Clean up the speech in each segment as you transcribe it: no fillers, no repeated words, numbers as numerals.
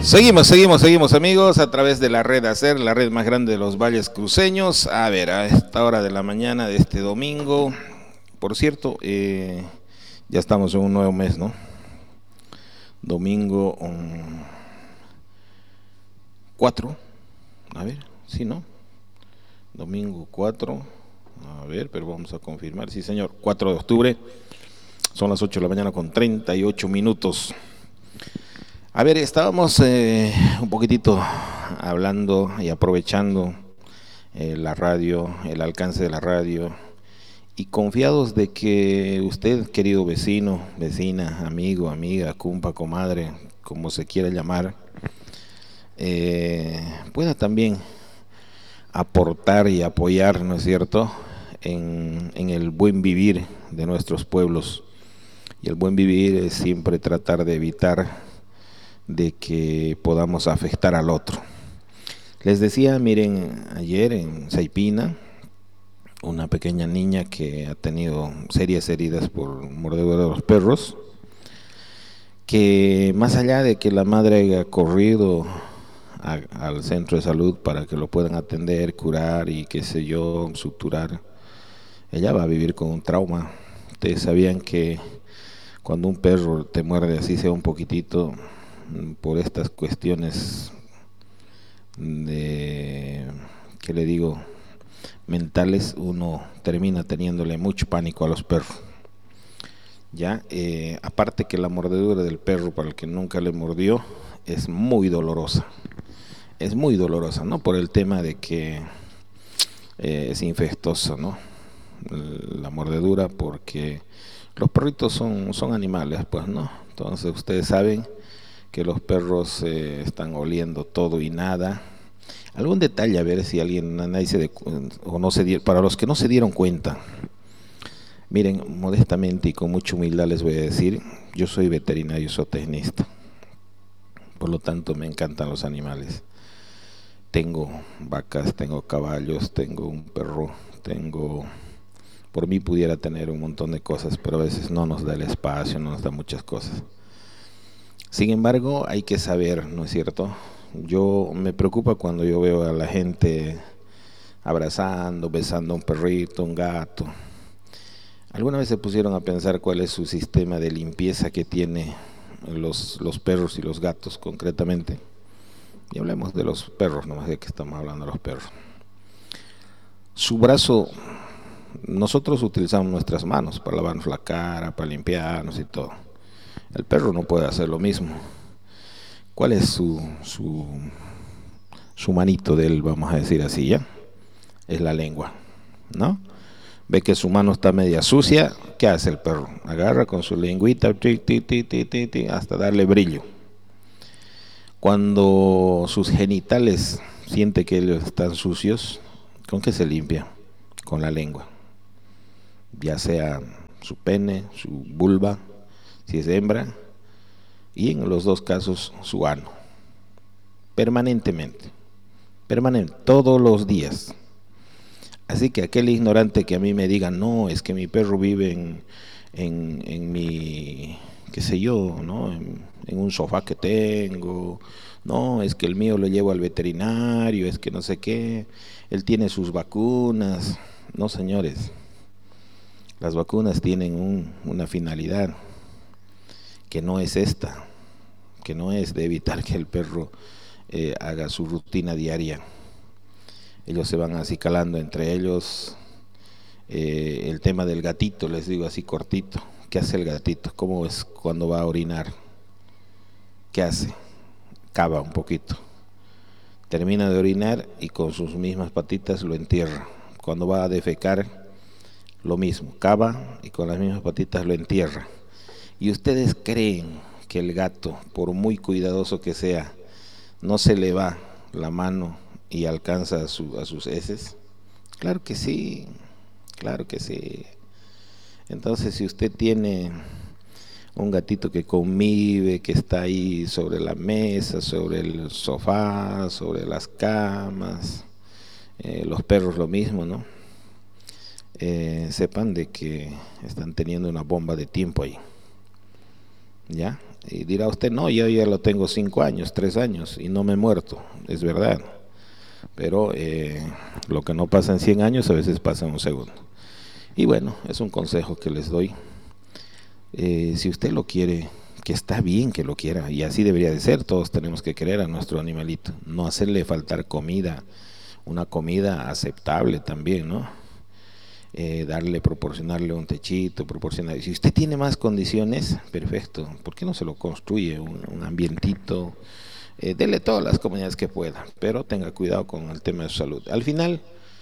Seguimos amigos a través de la red ACER, la red más grande de los valles cruceños. A ver, a esta hora de la mañana de este domingo, por cierto, ya estamos en un nuevo mes, ¿no? Domingo 4, a ver, sí, ¿no? Domingo 4, a ver, pero vamos a confirmar, sí señor, 4 de octubre, son las 8 de la mañana con 38 minutos. A ver, estábamos un poquitito hablando y aprovechando la radio, el alcance de la radio, y confiados de que usted, querido vecino, vecina, amigo, amiga, compa, comadre, como se quiera llamar, pueda también aportar y apoyar, ¿no es cierto?, en el buen vivir de nuestros pueblos. Y el buen vivir es siempre tratar de evitar de que podamos afectar al otro. Les decía, miren, ayer en Saipina, una pequeña niña que ha tenido serias heridas por mordedura de los perros, que más allá de que la madre haya corrido al centro de salud para que lo puedan atender, curar y qué sé yo, suturar, ella va a vivir con un trauma. Ustedes sabían que cuando un perro te muerde así sea un poquitito, por estas cuestiones de, ¿qué le digo?, mentales, uno termina teniéndole mucho pánico a los perros. Ya, aparte que la mordedura del perro, para el que nunca le mordió, es muy dolorosa. Es muy dolorosa, ¿no? Por el tema de que es infecciosa, ¿no? La mordedura, porque los perritos son animales, pues, ¿no? Entonces ustedes saben que los perros están oliendo todo y nada. Algún detalle, a ver si alguien, nadie se o no se para los que no se dieron cuenta. Miren, modestamente y con mucha humildad les voy a decir, yo soy veterinario zootecnista, por lo tanto me encantan los animales. Tengo vacas, tengo caballos, tengo un perro, por mí pudiera tener un montón de cosas, pero a veces no nos da el espacio, no nos da muchas cosas. Sin embargo, hay que saber, ¿no es cierto? Yo me preocupa cuando yo veo a la gente abrazando, besando a un perrito, un gato. ¿Alguna vez se pusieron a pensar cuál es su sistema de limpieza que tiene los perros y los gatos concretamente? Y hablemos de los perros, nomás de que estamos hablando de los perros. Su brazo, nosotros utilizamos nuestras manos para lavarnos la cara, para limpiarnos y todo. El perro no puede hacer lo mismo. ¿Cuál es su manito de él, vamos a decir así, ya? Es la lengua, ¿no? Ve que su mano está media sucia, ¿qué hace el perro? Agarra con su lengüita hasta darle brillo. Cuando sus genitales siente que ellos están sucios, ¿con qué se limpia? Con la lengua. Ya sea su pene, su vulva, si es hembra, y en los dos casos su ano. Permanentemente, todos los días. Así que aquel ignorante que a mí me diga, no, es que mi perro vive en mi, qué sé yo, ¿no? En un sofá que tengo, no, es que el mío lo llevo al veterinario, es que no sé qué, él tiene sus vacunas. No, señores, las vacunas tienen una finalidad que no es esta, que no es de evitar que el perro haga su rutina diaria. Ellos se van acicalando entre ellos. El tema del gatito, les digo así cortito. ¿Qué hace el gatito? ¿Cómo es cuando va a orinar? ¿Qué hace? Cava un poquito. Termina de orinar y con sus mismas patitas lo entierra. Cuando va a defecar, lo mismo. Cava y con las mismas patitas lo entierra. ¿Y ustedes creen que el gato, por muy cuidadoso que sea, no se le va la mano y alcanza a sus heces? Claro que sí, claro que sí. Entonces, si usted tiene un gatito que convive, que está ahí sobre la mesa, sobre el sofá, sobre las camas, los perros lo mismo, ¿no? Sepan de que están teniendo una bomba de tiempo ahí, ¿ya? Y dirá usted, no, yo ya lo tengo 5 años, 3 años y no me he muerto. Es verdad, pero lo que no pasa en 100 años a veces pasa en un segundo. Y bueno, es un consejo que les doy. Si usted lo quiere, que está bien que lo quiera, y así debería de ser, todos tenemos que querer a nuestro animalito, no hacerle faltar comida, una comida aceptable también, ¿no? Proporcionarle un techito, si usted tiene más condiciones, perfecto, ¿por qué no se lo construye un ambientito? Dele todas las comunidades que pueda, pero tenga cuidado con el tema de su salud. Al final,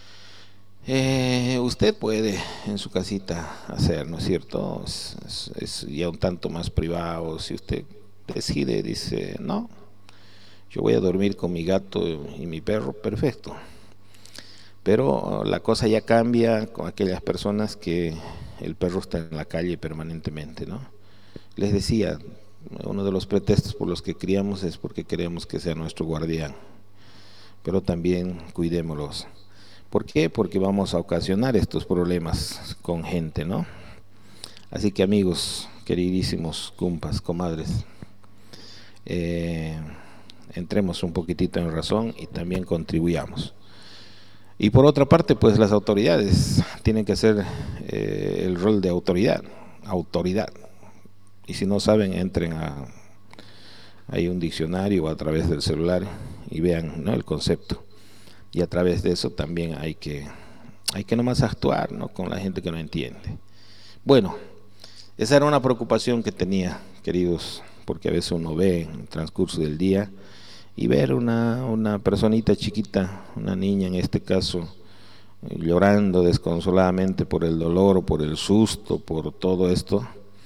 usted puede en su casita hacer, ¿no es cierto? Es ya un tanto más privado. Si usted decide, dice, no, yo voy a dormir con mi gato y mi perro, perfecto. Pero la cosa ya cambia con aquellas personas que el perro está en la calle permanentemente, ¿no? Les decía, uno de los pretextos por los que criamos es porque queremos que sea nuestro guardián, pero también cuidémoslos. ¿Por qué? Porque vamos a ocasionar estos problemas con gente, ¿no? Así que amigos, queridísimos compas, comadres, entremos un poquitito en razón y también contribuyamos. Y por otra parte, pues las autoridades tienen que hacer el rol de autoridad. Y si no saben, entren hay un diccionario a través del celular y vean, ¿no?, el concepto. Y a través de eso también hay que nomás actuar, ¿no?, con la gente que no entiende. Bueno, esa era una preocupación que tenía, queridos, porque a veces uno ve en el transcurso del día y ver una personita chiquita, una niña en este caso, llorando desconsoladamente por el dolor o por el susto, por todo esto,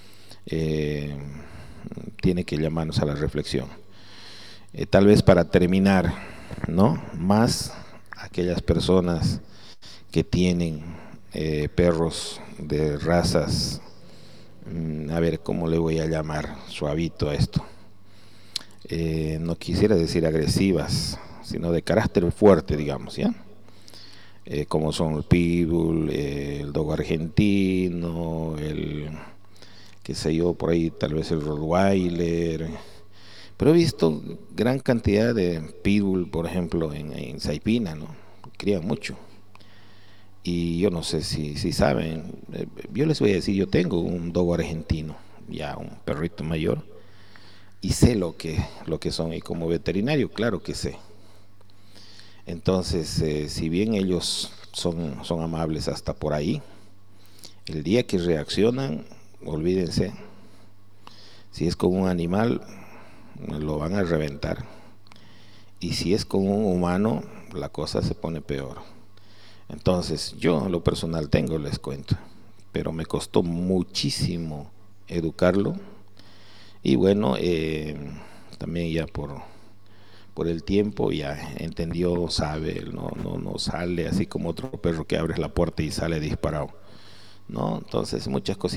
tiene que llamarnos a la reflexión. Tal vez para terminar, ¿no?, más aquellas personas que tienen perros de razas, a ver, ¿cómo le voy a llamar suavito a esto? No quisiera decir agresivas, sino de carácter fuerte, digamos, ¿ya? Como son el pitbull, el dogo argentino, qué sé yo, por ahí tal vez el rottweiler. Pero he visto gran cantidad de pitbull, por ejemplo, en Saipina, ¿no? Crían mucho. Y yo no sé si saben, yo les voy a decir, yo tengo un dogo argentino, ya un perrito mayor, y sé lo que son, y como veterinario, claro que sé. Entonces, si bien ellos son amables hasta por ahí, el día que reaccionan, olvídense, si es con un animal, lo van a reventar. Y si es con un humano, la cosa se pone peor. Entonces, yo en lo personal tengo, les cuento, pero me costó muchísimo educarlo. Y bueno, también ya por el tiempo ya entendió, sabe, no sale así como otro perro que abres la puerta y sale disparado, ¿no? Entonces muchas cositas.